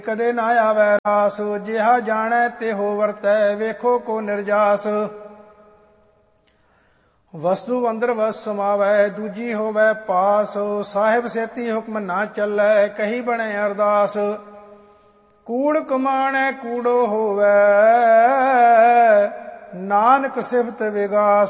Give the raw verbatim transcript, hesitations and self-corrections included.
ਕਦੇ ਨਾ ਆਵੈ ਰਾਸ। ਜਿਹਾ ਜਾਣੈ ਤਿਹੋ ਵਰਤੈ, ਵੇਖੋ ਕੋ ਨਿਰਜਾਸ। ਵਸਤੂ ਅੰਦਰ ਵਸ ਸਮਾਵੈ, ਦੂਜੀ ਹੋਵੈ ਪਾਸ। ਸਾਹਿਬ ਸੇਤੀ ਹੁਕਮ ਨਾ ਚੱਲੈ, ਕਹੀ ਬਣੇ ਅਰਦਾਸ। ਕੂੜ ਕਮਾਣੈ ਕੂੜੋ ਹੋਵੈ, ਨਾਨਕ ਸਿਫਤ ਵਿਗਾਸ।